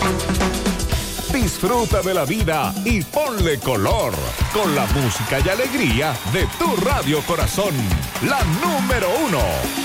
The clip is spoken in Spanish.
Disfruta de la vida y ponle color con la música y alegría de tu Radio Corazón, la número 1.